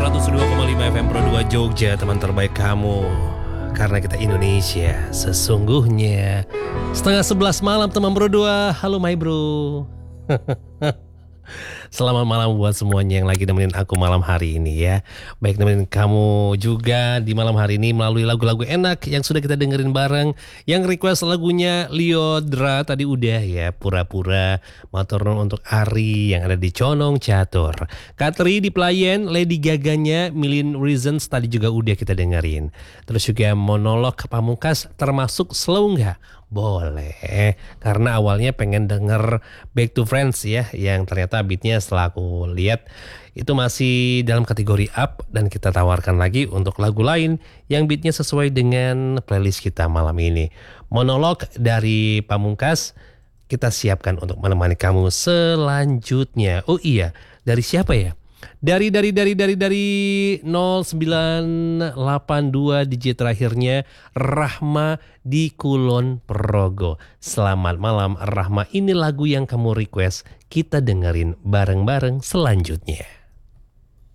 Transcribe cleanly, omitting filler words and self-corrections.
102,5 FM Pro 2 Jogja, teman terbaik kamu. Karena kita Indonesia, sesungguhnya. 10:30 malam teman Pro 2. Halo my bro. Selamat malam buat semuanya yang lagi nemenin aku malam hari ini ya. Baik nemenin kamu juga di malam hari ini melalui lagu-lagu enak yang sudah kita dengerin bareng. Yang request lagunya Lyodra tadi udah ya, Pura-Pura. Maturnuun untuk Ari yang ada di Condong Catur. Katri di Pelayan, Lady Gaganya Million Reasons tadi juga udah kita dengerin. Terus juga monolog Pamungkas termasuk slow nggak? Boleh, karena awalnya pengen denger Back to Friends ya, yang ternyata beatnya setelah aku lihat itu masih dalam kategori up, dan kita tawarkan lagi untuk lagu lain yang beatnya sesuai dengan playlist kita malam ini. Monolog dari Pamungkas kita siapkan untuk menemani kamu selanjutnya. Oh iya, dari siapa ya? Dari 0982 digit terakhirnya Rahma di Kulon Progo. Selamat malam Rahma, ini lagu yang kamu request, kita dengerin bareng-bareng selanjutnya.